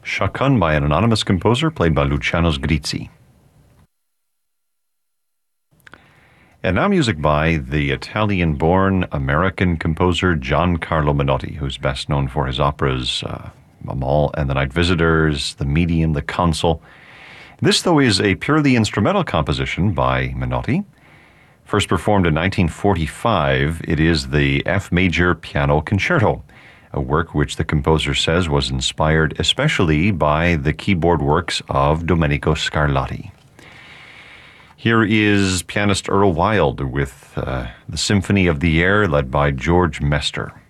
Chacun by an anonymous composer played by Luciano Sgrizzi. And now music by the Italian-born American composer Giancarlo Menotti, who's best known for his operas Amahl and the Night Visitors, The Medium, The Consul. This, though, is a purely instrumental composition by Menotti. First performed in 1945, it is the F Major Piano Concerto, a work which the composer says was inspired especially by the keyboard works of Domenico Scarlatti. Here is pianist Earl Wild with the Symphony of the Air led by George Mester.